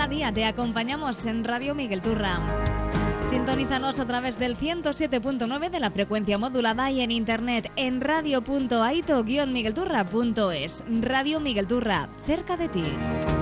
cada día te acompañamos en Radio Miguel Turra. Sintonízanos a través del 107.9 de la frecuencia modulada y en internet en radio.aito-miguelturra.es. Radio Miguel Turra, cerca de ti.